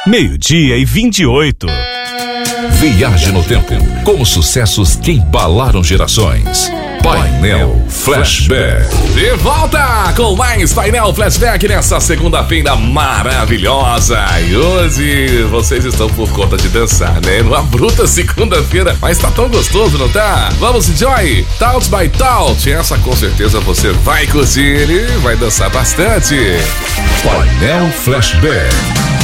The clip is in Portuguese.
12:28. Viaje no tempo com os sucessos que embalaram gerações. Painel Flashback. De volta com mais Painel Flashback nessa segunda-feira maravilhosa. E hoje vocês estão por conta de dançar, né? Numa bruta segunda-feira, mas tá tão gostoso, não tá? Vamos, Joy! Tout by Tout. Essa com certeza você vai curtir e vai dançar bastante. Painel Flashback.